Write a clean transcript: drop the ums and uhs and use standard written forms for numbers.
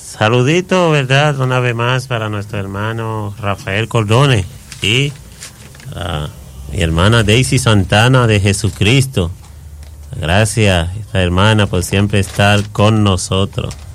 Saludito, ¿verdad? Una vez más para nuestro hermano Rafael Cordone y mi hermana Daisy Santana de Jesucristo. Gracias, esta hermana, por siempre estar con nosotros.